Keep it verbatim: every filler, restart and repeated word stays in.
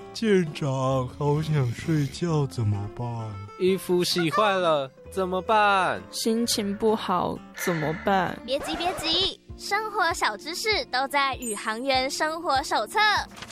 舰长，好想睡觉，怎么办？ 衣服洗坏了怎么办？ 心情不好怎么办？ 别急别急，生活小知识都在宇航员生活手册。